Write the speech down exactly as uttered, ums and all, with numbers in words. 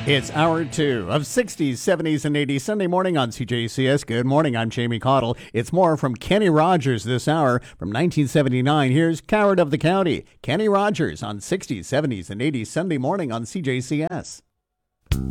It's hour two of sixties, seventies, and eighties Sunday morning on C J C S. Good morning, I'm Jamie Cottle. It's more from Kenny Rogers this hour. From nineteen seventy-nine, here's Coward of the County. Kenny Rogers on sixties, seventies, and eighties Sunday morning on C J C S.